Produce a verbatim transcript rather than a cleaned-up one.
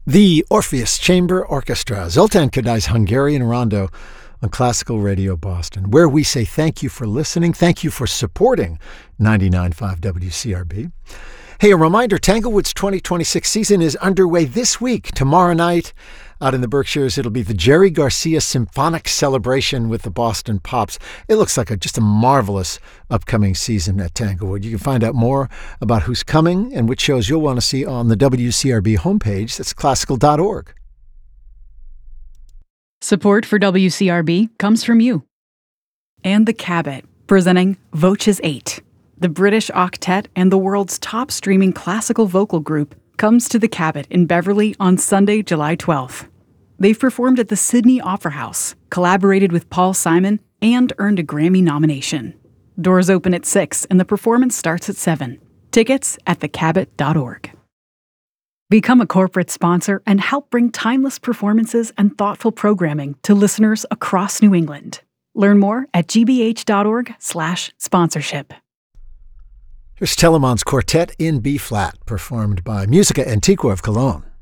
The Orpheus Chamber Orchestra, Zoltán Kodai's Hungarian Rondo on Classical Radio Boston, where we say thank you for listening, thank you for supporting ninety-nine point five W C R B. Hey, a reminder, Tanglewood's twenty twenty-six season is underway this week. Tomorrow night, out in the Berkshires, it'll be the Jerry Garcia Symphonic Celebration with the Boston Pops. It looks like a, just a marvelous upcoming season at Tanglewood. You can find out more about who's coming and which shows you'll want to see on the W C R B homepage. That's classical dot org. Support for W C R B comes from you. And the Cabot, presenting Voces eight. The British Octet and the world's top streaming classical vocal group comes to the Cabot in Beverly on Sunday, July twelfth. They've performed at the Sydney Opera House, collaborated with Paul Simon, and earned a Grammy nomination. Doors open at six and the performance starts at seven. Tickets at the cabot dot org. Become a corporate sponsor and help bring timeless performances and thoughtful programming to listeners across New England. Learn more at g b h dot org slash sponsorship. Here's Telemann's Quartet in B-flat, performed by Musica Antiqua of Cologne.